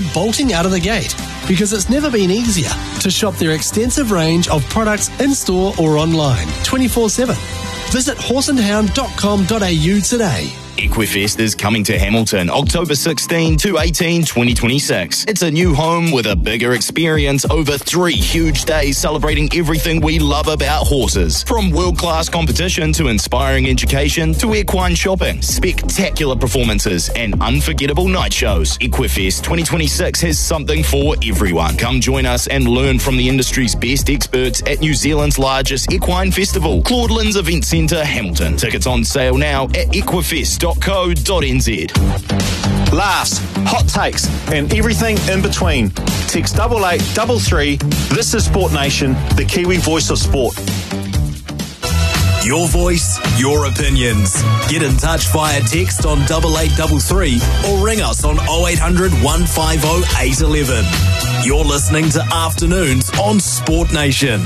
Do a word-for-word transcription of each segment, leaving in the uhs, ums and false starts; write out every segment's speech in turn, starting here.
bolting out of the gate because it's never been easier to shop their extensive range of products in-store or online twenty-four seven. Visit horse and hound dot com dot a u today. Equifest is coming to Hamilton October sixteenth to eighteenth, twenty twenty-six. It's a new home with a bigger experience over three huge days celebrating everything we love about horses. From world-class competition to inspiring education to equine shopping, spectacular performances and unforgettable night shows. Equifest twenty twenty-six has something for everyone. Come join us and learn from the industry's best experts at New Zealand's largest equine festival, Claudelands Event Centre, Hamilton. Tickets on sale now at equifest dot co dot n z. Laughs, hot takes, and everything in between. Text double eight double three. This is Sport Nation, the Kiwi voice of sport. Your voice, your opinions. Get in touch via text on double eight double three or ring us on oh eight hundred, one five oh, eight one one. You're listening to Afternoons on Sport Nation.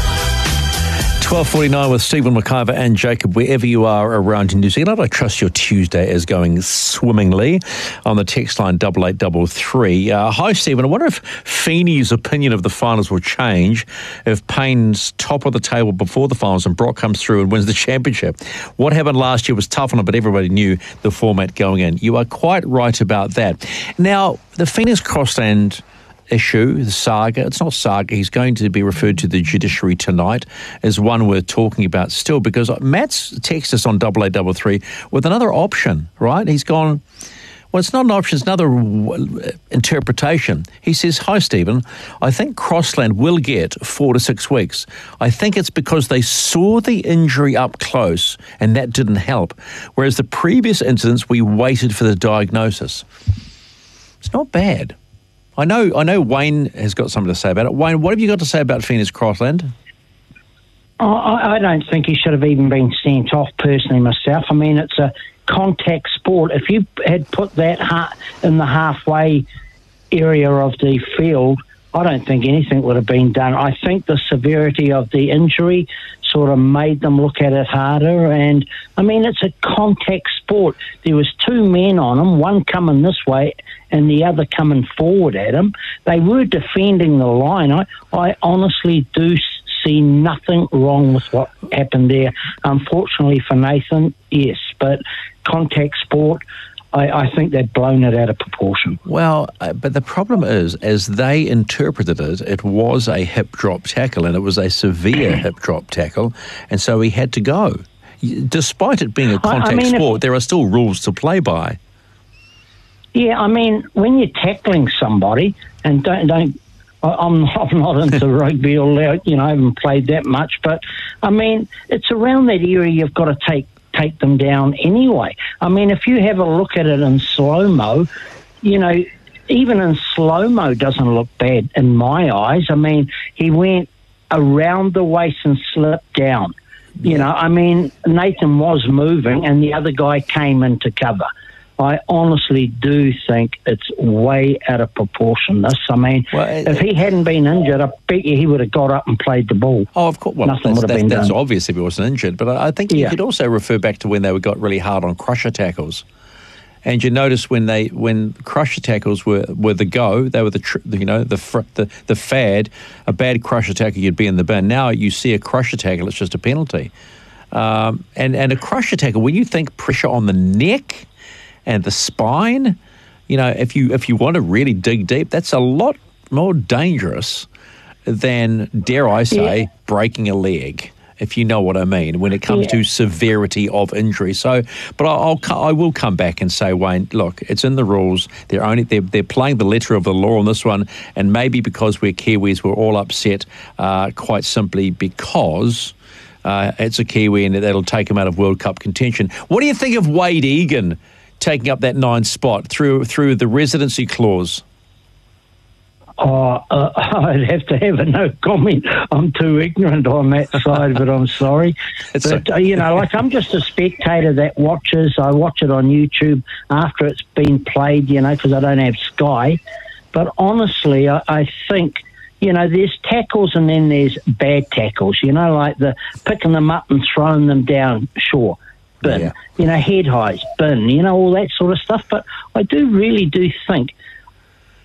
twelve forty-nine with Stephen McIver and Jacob, wherever you are around in New Zealand. I trust your Tuesday is going swimmingly on the text line double eight double three. Uh, hi, Stephen. I wonder if Feeney's opinion of the finals will change if Payne's top of the table before the finals and Brock comes through and wins the championship. What happened last year was tough on him, but everybody knew the format going in. You are quite right about that. Now, the Phoenix Crossland issue, the saga, it's not saga, he's going to be referred to the judiciary tonight, is one worth talking about still, because Matt's texted us on double eight double three with another option, right? He's gone, well, it's not an option, it's another w- interpretation. He says, hi, Stephen, I think Crossland will get four to six weeks. I think it's because they saw the injury up close and that didn't help, whereas the previous incidents, we waited for the diagnosis. It's not bad. I know I know Wayne has got something to say about it. Wayne, what have you got to say about Phoenix Crossland? Oh, I, I don't think he should have even been sent off, personally, myself. I mean, it's a contact sport. If you had put that ha- in the halfway area of the field, I don't think anything would have been done. I think the severity of the injury sort of made them look at it harder. And, I mean, it's a contact sport. There was two men on him, one coming this way and the other coming forward at him. They were defending the line. I, I honestly do see nothing wrong with what happened there. Unfortunately for Nathan, yes, but contact sport, I, I think they've blown it out of proportion. Well, uh, but the problem is, as they interpreted it, it was a hip drop tackle, and it was a severe hip drop tackle, and so he had to go. Despite it being a contact I, I mean, sport, if, there are still rules to play by. Yeah, I mean, when you're tackling somebody, and don't don't, I'm I'm not into rugby or you know, I haven't played that much, but I mean, it's around that area you've got to take. take them down anyway. I mean, if you have a look at it in slow-mo, you know, even in slow-mo doesn't look bad in my eyes. I mean, he went around the waist and slipped down. You know, I mean, Nathan was moving and the other guy came into cover. I honestly do think it's way out of proportion, this. I mean, well, it, if he hadn't been injured, I bet you he would have got up and played the ball. Oh, of course. Well, Nothing that's, would have that's, been that's done. obvious if he wasn't injured. But I, I think you yeah. could also refer back to when they got really hard on crusher tackles. And you notice when they when crusher tackles were, were the go, they were the tr- you know the, fr- the the fad. A bad crusher tackle, you'd be in the bin. Now you see a crusher tackle, it's just a penalty. Um, and and a crusher tackle, when you think pressure on the neck and the spine, you know, if you if you want to really dig deep, that's a lot more dangerous than, dare I say, yeah. breaking a leg, if you know what I mean, when it comes yeah. to severity of injury. So, but I'll, I'll I will come back and say, Wayne, look, it's in the rules. They're only they're they're playing the letter of the law on this one, and maybe because we're Kiwis, we're all upset, uh, quite simply because uh, it's a Kiwi and that'll take him out of World Cup contention. What do you think of Wade Egan taking up that ninth spot through through the residency clause? Oh, uh, I'd have to have a no comment. I'm too ignorant on that side, but I'm sorry. It's but, a- uh, you know, like I'm just a spectator that watches. I watch it on YouTube after it's been played, you know, because I don't have Sky. But honestly, I, I think, you know, there's tackles and then there's bad tackles, you know, like the picking them up and throwing them down, sure. Bin, yeah. you know, head highs, bin, you know, all that sort of stuff. But I do really do think